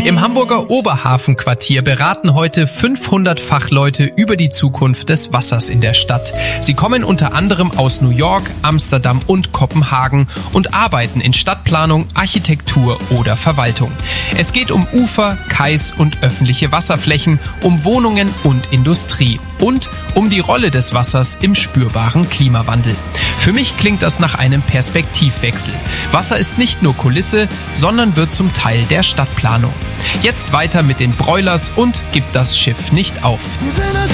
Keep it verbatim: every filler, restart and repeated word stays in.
Im Hamburger Oberhafenquartier beraten heute fünfhundert Fachleute über die Zukunft des Wassers in der Stadt. Sie kommen unter anderem aus New York, Amsterdam und Kopenhagen und arbeiten in Stadtplanung, Architektur oder Verwaltung. Es geht um Ufer, Kais und öffentliche Wasserflächen, um Wohnungen und Industrie und um die Rolle des Wassers im spürbaren Klimawandel. Für mich klingt das nach einem Perspektivwechsel. Wasser ist nicht nur Kulisse, sondern wird zum Teil der Stadtplanung. Jetzt weiter mit den Broilers und gibt das Schiff nicht auf.